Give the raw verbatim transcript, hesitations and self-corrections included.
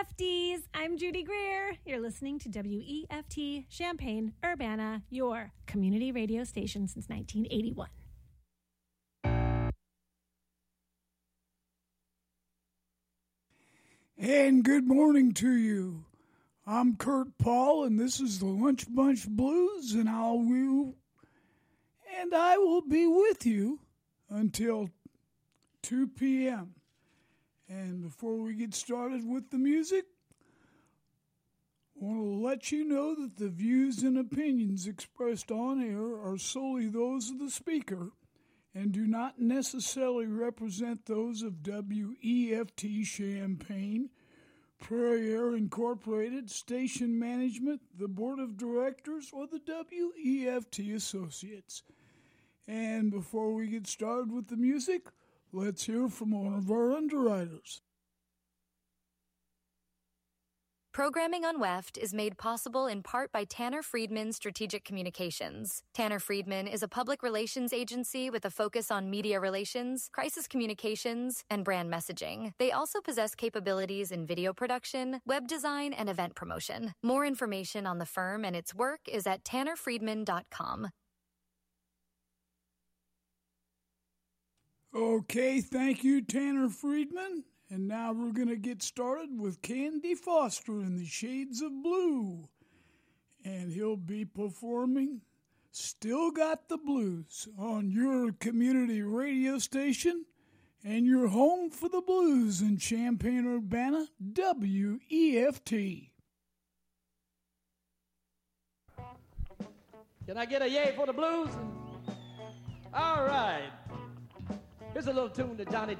F Ds, I'm Judy Greer. You're listening to W E F T Champaign-Urbana, your community radio station since nineteen eighty-one. And good morning to you. I'm Kurt Paul, and this is the Lunch Bunch Blues, and I'll will, and I will be with you until two p.m. And before we get started with the music, I want to let you know that the views and opinions expressed on air are solely those of the speaker and do not necessarily represent those of W E F T Champaign, Prairie Air Incorporated, station management, the board of directors, or the W E F T Associates. And before we get started with the music, let's hear from one of our underwriters. Programming on W E F T is made possible in part by Tanner Friedman Strategic Communications. Tanner Friedman is a public relations agency with a focus on media relations, crisis communications, and brand messaging. They also possess capabilities in video production, web design, and event promotion. More information on the firm and its work is at tanner friedman dot com. Okay, thank you, Tanner Friedman. And now we're going to get started with Candy Foster in the Shades of Blue. And he'll be performing Still Got the Blues on your community radio station and your home for the blues in Champaign-Urbana, W E F T. Can I get a yay for the blues? All right. Here's a little tune that Johnny